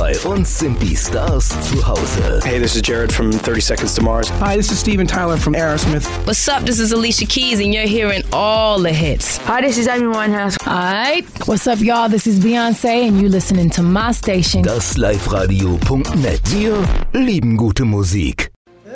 Bei uns sind die Stars zu Hause. Hey, this is Jared from 30 Seconds to Mars. Hi, this is Steven Tyler from Aerosmith. What's up? This is Alicia Keys, and you're hearing all the hits. Hi, this is Amy Winehouse. Alright, what's up, y'all? This is Beyonce, and you listening to my station. Das Liveradio.net. Wir lieben gute Musik.